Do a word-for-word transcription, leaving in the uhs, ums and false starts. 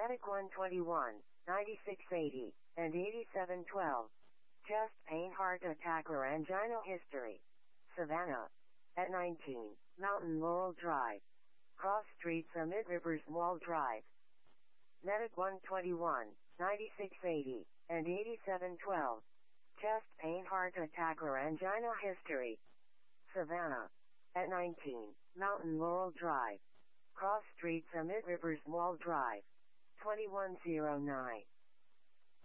Medic one twenty-one, ninety-six eighty, and eighty-seven twelve. Chest pain, heart attack or angina history. Savannah. At nineteen, Mountain Laurel Drive. Cross Street Summit Rivers Mall Drive. Medic one twenty-one, ninety-six eighty, and eighty-seven twelve. Chest pain, heart attack or angina history. Savannah. At nineteen, Mountain Laurel Drive. Cross Street Summit Rivers Mall Drive. twenty-one oh nine.